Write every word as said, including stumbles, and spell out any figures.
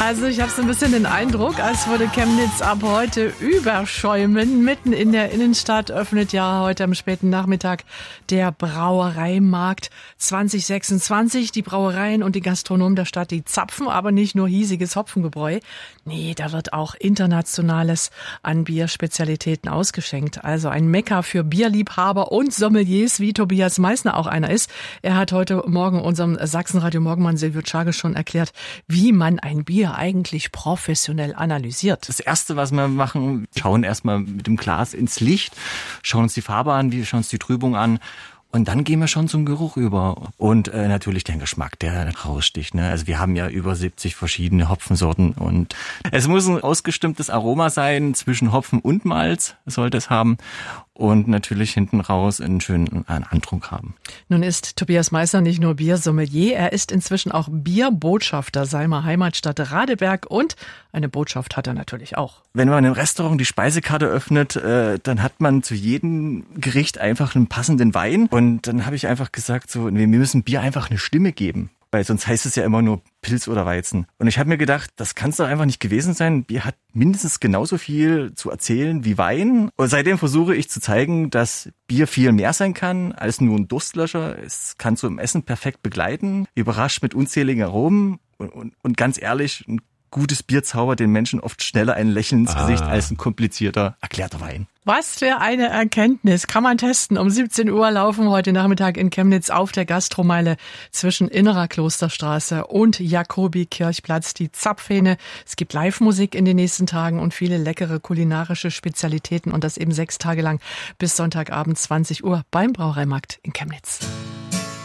Also ich habe so ein bisschen den Eindruck, als würde Chemnitz ab heute überschäumen. Mitten in der Innenstadt öffnet ja heute am späten Nachmittag der Brauereimarkt zwanzig sechsundzwanzig. Die Brauereien und die Gastronomen der Stadt, die zapfen aber nicht nur hiesiges Hopfengebräu. Nee, da wird auch Internationales an Bierspezialitäten ausgeschenkt. Also ein Mekka für Bierliebhaber und Sommeliers, wie Tobias Meissner auch einer ist. Er hat heute Morgen unserem Sachsenradio Morgenmann Silvio Czage schon erklärt, wie man ein Bier eigentlich professionell analysiert. Das Erste, was wir machen, schauen erstmal mit dem Glas ins Licht, schauen uns die Farbe an, wir schauen uns die Trübung an. Und dann gehen wir schon zum Geruch über. Und äh, natürlich den Geschmack, der raussticht. Ne? Also wir haben ja über siebzig verschiedene Hopfensorten. Und es muss ein ausgestimmtes Aroma sein, zwischen Hopfen und Malz sollte es haben. Und natürlich hinten raus einen schönen Antrunk haben. Nun ist Tobias Meissner nicht nur Biersommelier, er ist inzwischen auch Bierbotschafter seiner Heimatstadt Radeberg und eine Botschaft hat er natürlich auch. Wenn man im Restaurant die Speisekarte öffnet, äh, dann hat man zu jedem Gericht einfach einen passenden Wein. Und dann habe ich einfach gesagt, so, wir müssen Bier einfach eine Stimme geben. Weil sonst heißt es ja immer nur Pilz oder Weizen. Und ich habe mir gedacht, das kann es doch einfach nicht gewesen sein. Bier hat mindestens genauso viel zu erzählen wie Wein. Und seitdem versuche ich zu zeigen, dass Bier viel mehr sein kann als nur ein Durstlöscher. Es kann so im Essen perfekt begleiten, überrascht mit unzähligen Aromen. Und, und, und ganz ehrlich, ein gutes Bier zaubert den Menschen oft schneller ein Lächeln ins ah. Gesicht als ein komplizierter, erklärter Wein. Was für eine Erkenntnis. Kann man testen. Um siebzehn Uhr laufen heute Nachmittag in Chemnitz auf der Gastromeile zwischen Innerer Klosterstraße und Jakobi-Kirchplatz die Zapfhähne. Es gibt Live-Musik in den nächsten Tagen und viele leckere kulinarische Spezialitäten und das eben sechs Tage lang bis Sonntagabend zwanzig Uhr beim Brauereimarkt in Chemnitz.